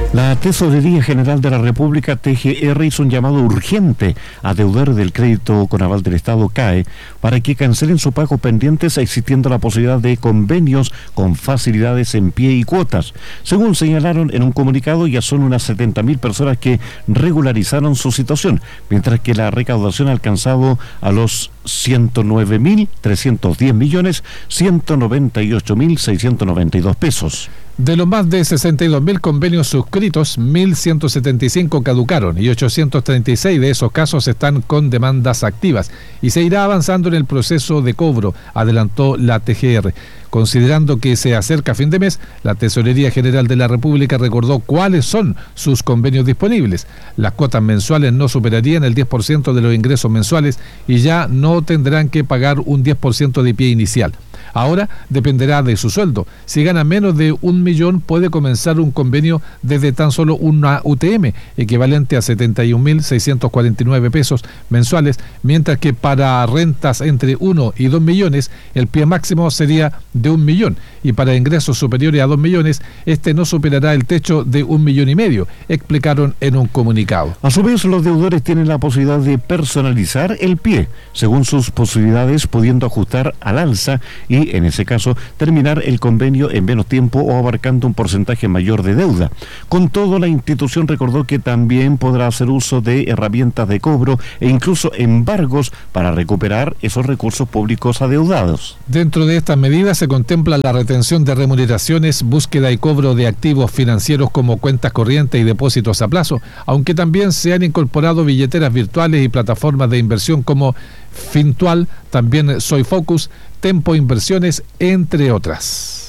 La Tesorería General de la República, TGR, hizo un llamado urgente a deudores del crédito con aval del Estado, CAE, para que cancelen sus pagos pendientes, existiendo la posibilidad de convenios con facilidades en pie y cuotas. Según señalaron en un comunicado, ya son unas 70.000 personas que regularizaron su situación, mientras que la recaudación ha alcanzado a los 109.310.198.692 pesos. De los más de 62.000 convenios suscritos, 1.175 caducaron y 836 de esos casos están con demandas activas y se irá avanzando en el proceso de cobro, adelantó la TGR. Considerando que se acerca fin de mes, la Tesorería General de la República recordó cuáles son sus convenios disponibles. Las cuotas mensuales no superarían el 10% de los ingresos mensuales y ya no tendrán que pagar un 10% de pie inicial. Ahora dependerá de su sueldo. Si gana menos de 1 millón, puede comenzar un convenio desde tan solo una UTM, equivalente a 71.649 pesos mensuales, mientras que para rentas entre 1 y 2 millones, el pie máximo sería de 1 millón, y para ingresos superiores a 2 millones, este no superará el techo de 1,5 millones, explicaron en un comunicado. A su vez, los deudores tienen la posibilidad de personalizar el pie, según sus posibilidades, pudiendo ajustar al alza y, en ese caso, terminar el convenio en menos tiempo o abarcando un porcentaje mayor de deuda. Con todo, la institución recordó que también podrá hacer uso de herramientas de cobro e incluso embargos para recuperar esos recursos públicos adeudados. Dentro de estas medidas se contempla la retención de remuneraciones, búsqueda y cobro de activos financieros como cuentas corrientes y depósitos a plazo, aunque también se han incorporado billeteras virtuales y plataformas de inversión como Fintual, también Soy Focus, Tempo Inversiones, entre otras.